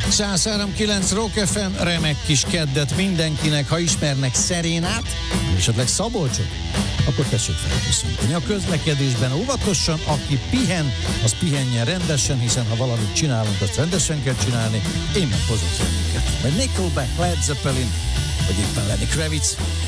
103.9 Rock FM, remek kis keddet mindenkinek. Ha ismernek Szerénát, esetleg Szabolcsot, akkor tessék felköszönteni. A közlekedésben óvatosan, aki pihen, az pihenjen rendesen, hiszen ha valamit csinálunk, azt rendesen kell csinálni. Én meg hozok zenéket. Vagy Nickelback, Led Zeppelin, vagy éppen Lenny Kravitz.